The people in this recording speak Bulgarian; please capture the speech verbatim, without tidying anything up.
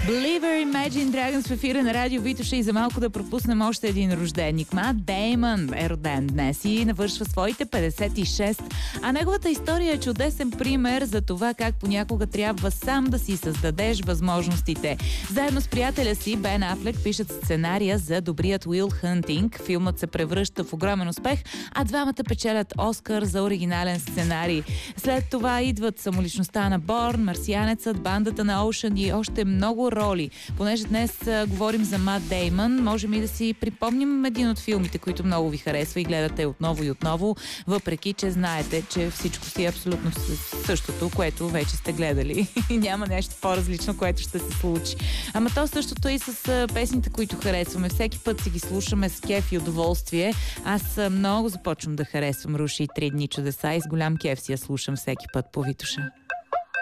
Believer, Imagine Dragons в ефира на Радио Витоша и за малко да пропуснем още един рожденник. Мат Деймън е роден днес и навършва своите петдесет и шест. А неговата история е чудесен пример за това как понякога трябва сам да си създадеш възможностите. Заедно с приятеля си Бен Афлек пишат сценария за добрият Уил Хънтинг. Филмът се превръща в огромен успех, а двамата печелят Оскар за оригинален сценарий. След това идват Самоличността на Борн, Марсианецът, Бандата на Оушън и още много роли. Понеже днес а, говорим за Мат Деймън, можем и да си припомним един от филмите, които много ви харесва и гледате отново и отново, въпреки че знаете, че всичко си е абсолютно същото, което вече сте гледали. Няма нещо по-различно, което ще се случи. Ама то същото и с а, песните, които харесваме. Всеки път си ги слушаме с кеф и удоволствие. Аз а, много започвам да харесвам Руши и Три дни чудеса и с голям кеф си я слушам всеки път по Витоша.